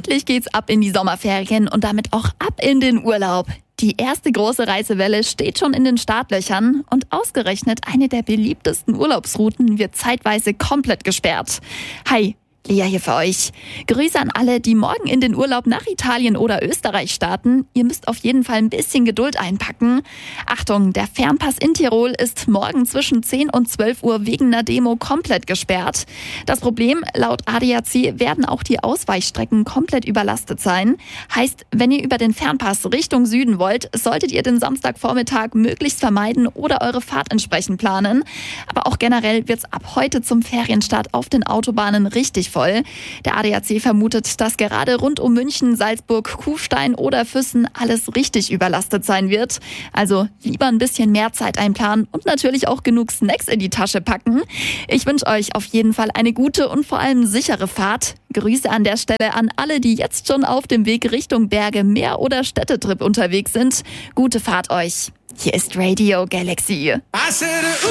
Endlich geht's ab in die Sommerferien und damit auch ab in den Urlaub. Die erste große Reisewelle steht schon in den Startlöchern und ausgerechnet eine der beliebtesten Urlaubsrouten wird zeitweise komplett gesperrt. Hi, Lea hier für euch. Grüße an alle, die morgen in den Urlaub nach Italien oder Österreich starten. Ihr müsst auf jeden Fall ein bisschen Geduld einpacken. Achtung, der Fernpass in Tirol ist morgen zwischen 10 und 12 Uhr wegen einer Demo komplett gesperrt. Das Problem, laut ADAC werden auch die Ausweichstrecken komplett überlastet sein. Heißt, wenn ihr über den Fernpass Richtung Süden wollt, solltet ihr den Samstagvormittag möglichst vermeiden oder eure Fahrt entsprechend planen. Aber auch generell wird's ab heute zum Ferienstart auf den Autobahnen richtig voll. Der ADAC vermutet, dass gerade rund um München, Salzburg, Kufstein oder Füssen alles richtig überlastet sein wird. Also lieber ein bisschen mehr Zeit einplanen und natürlich auch genug Snacks in die Tasche packen. Ich wünsche euch auf jeden Fall eine gute und vor allem sichere Fahrt. Grüße an der Stelle an alle, die jetzt schon auf dem Weg Richtung Berge, Meer oder Städtetrip unterwegs sind. Gute Fahrt euch. Hier ist Radio Galaxy.